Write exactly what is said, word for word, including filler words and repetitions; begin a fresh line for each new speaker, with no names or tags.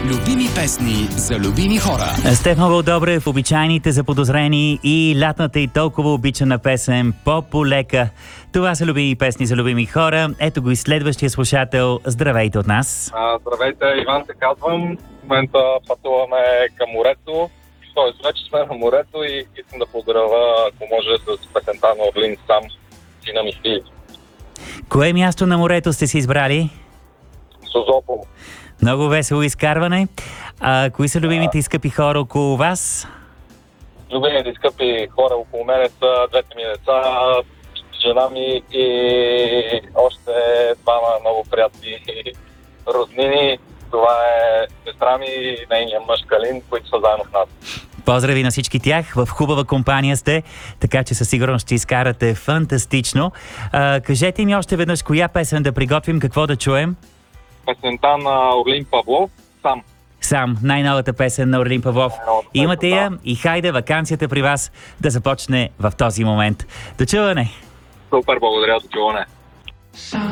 Любими песни за любими хора.
Стефан Добрев, обичайните заподозрени и лятната и толкова обичана песен по-полека. Това са любими песни за любими хора. Ето го и следващия слушател. Здравейте от нас.
А, здравейте, Иван се казвам. В момента пътуваме към морето. Тоест, вече сме на морето и искам да поздравя, ако може, с песента на Орлин Сам, сина ми Филип.
Кое място на морето сте си избрали?
Созопол.
Много весело изкарване. А кои са любимите и скъпи хора около вас?
Любимите и скъпи хора около мене са двете ми деца, жена ми и още двама много приятни роднини. Това е сестра ми и нейния мъж Калин, които са заедно с нас.
Поздрави на всички тях, в хубава компания сте, така че със сигурност ще изкарате фантастично. А, кажете ми още веднъж коя песен да приготвим, какво да чуем?
Песента на Орлин Павлов, Сам.
Сам, най-новата песен на Орлин Павлов.
Най-новата песен,
Имате я
да.
и хайде ваканцията при вас да започне в този момент. До чуване!
Супер, благодаря, до чуване.
Сам.